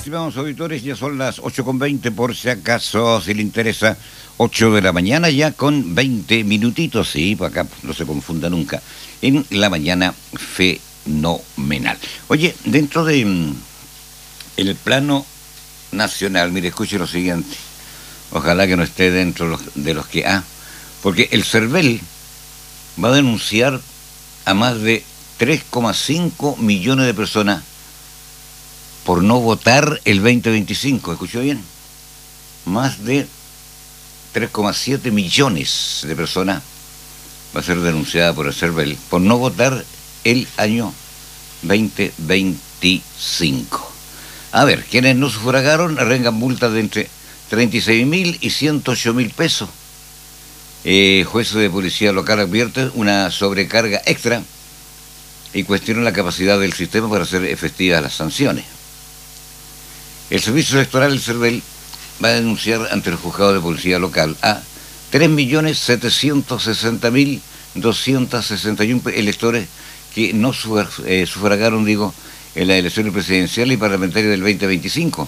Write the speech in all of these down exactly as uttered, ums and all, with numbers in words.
Estimados auditores, ya son las ocho con veinte, por si acaso, si le interesa, ocho de la mañana ya con veinte minutitos, sí, para acá no se confunda nunca, en la mañana fenomenal. Oye, dentro de mm, el plano nacional, mire, escuche lo siguiente, ojalá que no esté dentro de los, de los que... Ah, porque el CERVEL va a denunciar a más de tres coma cinco millones de personas por no votar el veinte veinticinco, ¿escuchó bien? Más de tres coma siete millones de personas va a ser denunciada por el CERVEL por no votar el año veinte veinticinco. A ver, quienes no sufragaron arrengan multas de entre treinta y seis mil y ciento ocho mil pesos. Eh, jueces de policía local advierten una sobrecarga extra y cuestionan la capacidad del sistema para hacer efectivas las sanciones. El Servicio Electoral del CERVEL va a denunciar ante el juzgado de policía local a tres millones setecientos sesenta mil doscientos sesenta y uno electores que no eh, sufragaron, digo, en las elecciones presidenciales y parlamentarias del veinte veinticinco.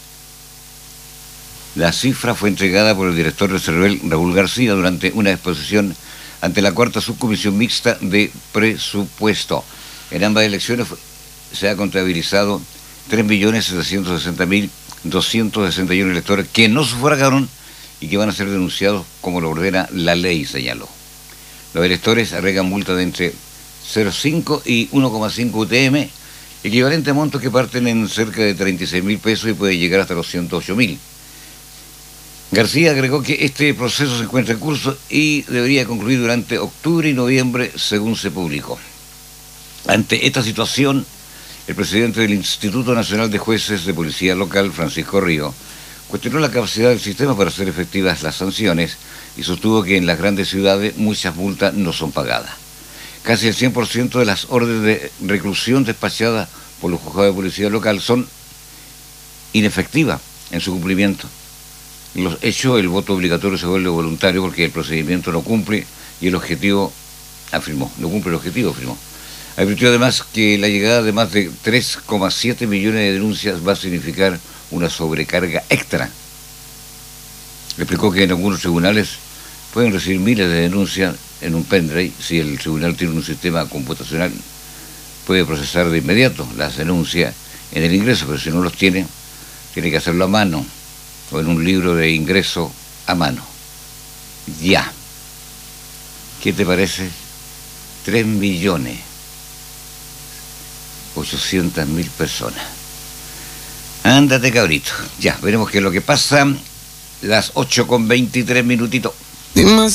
La cifra fue entregada por el director del CERVEL, Raúl García, durante una exposición ante la cuarta subcomisión mixta de presupuesto. En ambas elecciones se ha contabilizado tres millones setecientos sesenta mil doscientos sesenta y uno electores que no sufragaron y que van a ser denunciados como lo ordena la ley, señaló. Los electores arregan multas de entre cero coma cinco y uno coma cinco U T M, equivalente a montos que parten en cerca de treinta y seis mil pesos y puede llegar hasta los ciento ocho mil. García agregó que este proceso se encuentra en curso y debería concluir durante octubre y noviembre, según se publicó. Ante esta situación, el presidente del Instituto Nacional de Jueces de Policía Local, Francisco Río, cuestionó la capacidad del sistema para hacer efectivas las sanciones y sostuvo que en las grandes ciudades muchas multas no son pagadas. Casi el cien por ciento de las órdenes de reclusión despachadas por los juzgados de policía local son inefectivas en su cumplimiento. En los hechos, el voto obligatorio se vuelve voluntario porque el procedimiento no cumple y el objetivo, afirmó, no cumple el objetivo, afirmó. Advirtió además que la llegada de más de tres coma siete millones de denuncias va a significar una sobrecarga extra. Explicó que en algunos tribunales pueden recibir miles de denuncias en un pendrive. Si el tribunal tiene un sistema computacional, puede procesar de inmediato las denuncias en el ingreso, pero si no los tiene, tiene que hacerlo a mano o en un libro de ingreso a mano. Ya. ¿Qué te parece? Tres millones ochocientas mil personas. Ándate, cabrito. Ya, veremos qué es lo que pasa. Las ocho con veintitrés minutitos.